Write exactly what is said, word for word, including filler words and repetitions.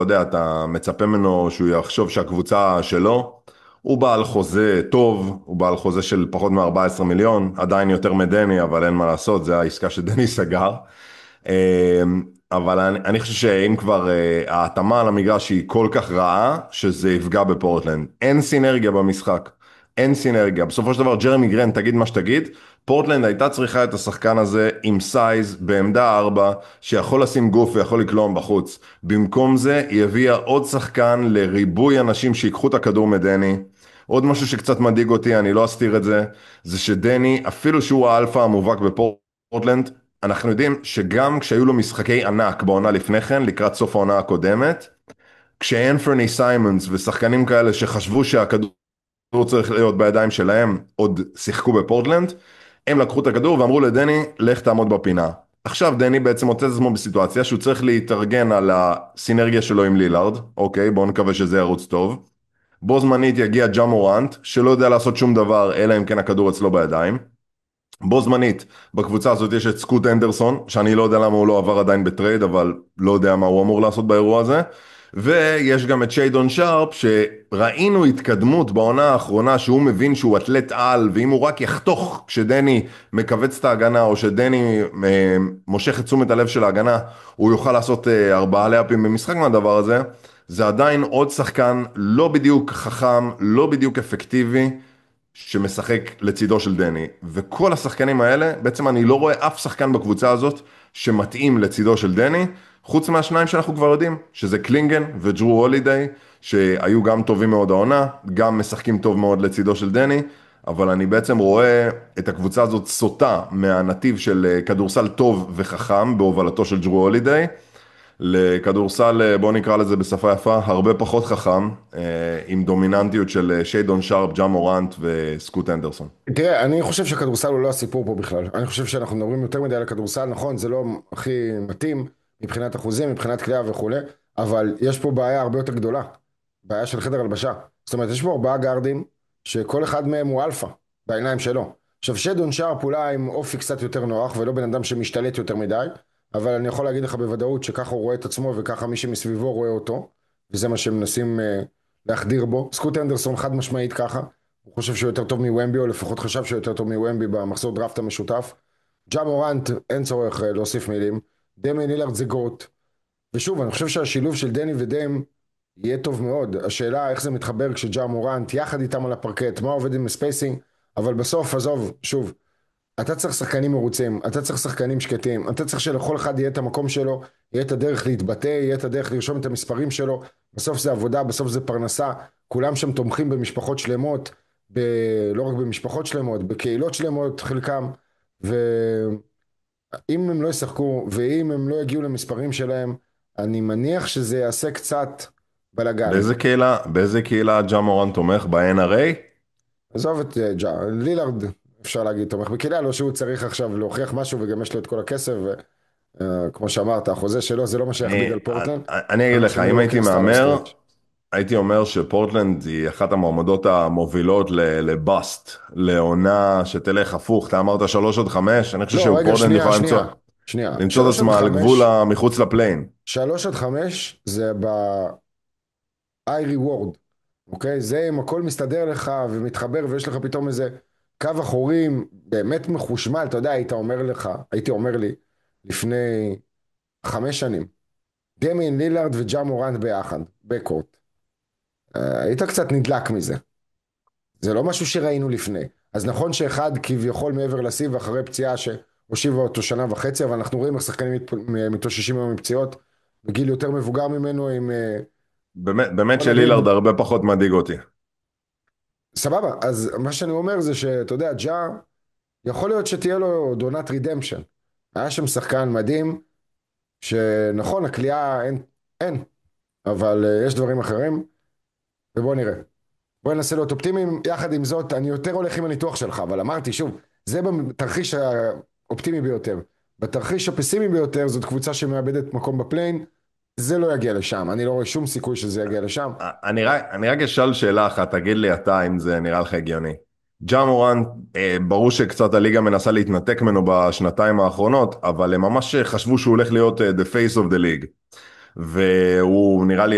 יודע, אתה מצפה ממנו שהוא יחשוב שהקבוצה שלו, הוא בעל חוזה טוב, הוא בעל חוזה של פחות מ-ארבעה עשר מיליון, עדיין יותר מדני, אבל אין מה לעשות, זה העסקה שדני סגר. אה, אבל אני, אני חושב שאם כבר אה, ההתאמה על המגרש היא כל כך רעה, שזה יפגע בפורטלנד. אין סינרגיה במשחק, אין סינרגיה. בסופו של דבר, ג'רמי גרנט, תגיד מה שתגיד, פורטלנד הייתה צריכה את השחקן הזה עם סייז בעמדה ארבע, שיכול לשים גוף ויכול לקלום בחוץ. במקום זה, היא הביאה עוד שחקן לריבוי אנשים שיקחו את הכדור מדני. עוד משהו שקצת מדאיג אותי, אני לא אסתיר את זה, זה שדני, אפילו שהוא האלפא המובהק בפורטלנד, אנחנו יודעים שגם כשהיו לו משחקי ענק בעונה לפני כן, לקראת סוף העונה הקודמת, כשאנפרני סיימונס ושחקנים כאלה שחשבו שהכדור צריך להיות בידיים שלהם, עוד שיחקו בפורטלנד, הם לקחו את הכדור ואמרו לדני, לך תעמוד בפינה. עכשיו דני בעצם מוצא את עצמו בסיטואציה שהוא צריך להתארגן על הסינרגיה שלו עם לילארד, אוקיי, בואו נקווה שזה ירוץ טוב. בו זמנית יגיע ג'ה מורנט, שלא יודע לעשות שום דבר, אלא אם כן הכדור אצלו בידיים. בו זמנית, בקבוצה הזאת יש את סקוט אנדרסון, שאני לא יודע למה הוא לא עבר עדיין בטרייד, אבל לא יודע מה הוא אמור לעשות באירוע הזה. ויש גם את שיידון שרפ, שראינו התקדמות בעונה האחרונה, שהוא מבין שהוא אתלט על, ואם הוא רק יחתוך כשדני מקבץ את ההגנה, או שדני אה, מושך את תשומת הלב של ההגנה, הוא יוכל לעשות אה, ארבעה לאפים במשחק מהדבר הזה. זה עדיין עוד שחקן לא בדיוק חכם, לא בדיוק אפקטיבי, שמשחק לצידו של דני, וכל השחקנים האלה, בעצם אני לא רואה אף שחקן בקבוצה הזאת שמתאים לצידו של דני, חוץ מהשניים שאנחנו כבר יודעים, שזה קלינגן וג'רו הולידיי, שהיו גם טובים מאוד העונה, גם משחקים טוב מאוד לצידו של דני, אבל אני בעצם רואה את הקבוצה הזאת סוטה מהנתיב של כדורסל טוב וחכם בהובלתו של ג'רו הולידיי, לכדורסל, בוא נקרא לזה בשפה יפה, הרבה פחות חכם, עם דומיננטיות של שיידון שרפ, ג'ה מורנט וסקוט אנדרסון. תראה, אני חושב שהכדורסל הוא לא הסיפור פה בכלל. אני חושב שאנחנו מדברים יותר מדי על הכדורסל, נכון, זה לא הכי מתאים מבחינת אחוזים, מבחינת קליעה וכולי, אבל יש פה בעיה הרבה יותר גדולה, בעיה של חדר הלבשה. זאת אומרת, יש פה ארבעה גארדים, שכל אחד מהם הוא אלפא, בעיניים שלו. עכשיו, שיידון שרפ אולי עם אופי קצת יותר נוח, ולא בן אדם שמשתלט יותר מדי, אבל אני יכול להגיד לך בוודאות שככה הוא רואה את עצמו, וככה מי שמסביבו רואה אותו, וזה מה שמנסים uh, להחדיר בו. סקוט אנדרסון חד משמעית ככה, הוא חושב שהוא יותר טוב מוומבי, או לפחות חשב שהוא יותר טוב מוומבי במחזור דראפט המשותף. ג'ה מורנט, אין צורך אה, להוסיף מילים. דמיין לילארד זה גוט. ושוב, אני חושב שהשילוב של דני ודיים יהיה טוב מאוד. השאלה איך זה מתחבר כשג'ה מורנט יחד איתם על הפרקט, מה עובד עם הספייסינג, אבל בסוף, עזוב, שוב, אתה צריך שחקנים מרוצים, אתה צריך שחקנים שקטים, אתה צריך שלכל אחד יהיה את המקום שלו, יהיה את הדרך להתבטא, יהיה את הדרך לרשום את המספרים שלו, בסוף זה עבודה, בסוף זה פרנסה, כולם שם תומכים במשפחות שלמות, ב... לא רק במשפחות שלמות, בקהילות שלמות חלקם, ואם הם לא ישחקו, ואם הם לא יגיעו למספרים שלהם, אני מניח שזה יעשה קצת בלגן. באיזה קהילה, באיזה קהילה ג'ה מורנט תומך? ב-אן אר איי? עזוב את אה, ג'ה, לילארד אפשר להגיד תומך בקהילה, לא שהוא צריך עכשיו להוכיח משהו וגם יש לו את כל הכסף, וכמו שאמרת, החוזה שלו זה לא מה שיכביד אני, על פורטלנד, אני זה אגיד מה לך, שהם אם הייתי לוקחים סתם על מהמר, סטייג'. הייתי אומר שפורטלנד היא אחת המועמדות המובילות ל- לבאסט, לעונה שתלך הפוך, אתה אמרת שלוש עד חמש, אני חושב לא, רגע, שפורטלנד שנייה, יכולה למצוא, שנייה, שנייה, למצוא את שלוש עד עצמה על גבול חמש, ה- מחוץ לפליין. שלוש עד חמש זה ב-I reward, אוקיי? זה אם הכל מסתדר לך ומתחבר ויש לך פתאום איזה קו אחורים באמת מחושמל, אתה יודע, היית אומר לך, הייתי אומר לי לפני חמש שנים, דמיין לילארד וג'ה מורנט ביחד, בקורט. אה, היית קצת נדלק מזה. זה לא משהו שראינו לפני. אז נכון שאחד כביכול מעבר לשיא ואחרי פציעה שהושיבה אותו שנה וחצי, אבל אנחנו רואים איך שחקנים מת- מתאוששים היום מפציעות, בגיל יותר מבוגר ממנו עם, אה, באמת, באמת בוא נגיד, שלילארד הרבה פחות מדאיג אותי. סבבה. אז מה שאני אומר זה שאתה יודע, ג'ה, יכול להיות שתהיה לו עוד עונת רידמפשן. היה שם שחקן מדהים, שנכון, הקליעה אין, אין, אבל אה, יש דברים אחרים, ובוא נראה. בוא ננסה להיות אופטימיים, יחד עם זאת, אני יותר הולך עם הניתוח שלך, אבל אמרתי שוב, זה בתרחיש האופטימי ביותר. בתרחיש הפסימי ביותר, זאת קבוצה שמאבדת מקום בפליין, זה לא יגיע לשם, אני לא רואה שום סיכוי שזה יגיע לשם. אני רק, אני רק אשאל שאלה אחת, תגיד לי אתה אם זה נראה לך הגיוני. ג'ה מורנט, אה, ברור שקצת הליגה מנסה להתנתק ממנו בשנתיים האחרונות, אבל הם ממש חשבו שהוא הולך להיות אה, the face of the league. והוא נראה לי